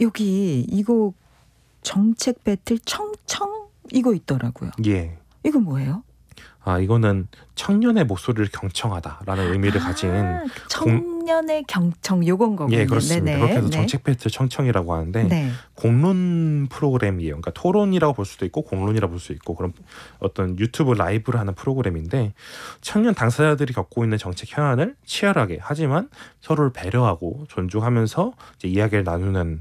여기 이거 정책 배틀 청청 이거 있더라고요. 예. 이거 뭐예요? 이거는 청년의 목소리를 경청하다라는 의미를 가진 청년의 경청 요건 거군요. 예, 그렇습니다. 네네. 그렇게 해서 네. 정책 배틀 청청이라고 하는데 네. 공론 프로그램이에요. 그러니까 토론이라고 볼 수도 있고 공론이라고 볼 수 있고 그런 어떤 유튜브 라이브를 하는 프로그램인데 청년 당사자들이 겪고 있는 정책 현안을 치열하게 하지만 서로를 배려하고 존중하면서 이제 이야기를 나누는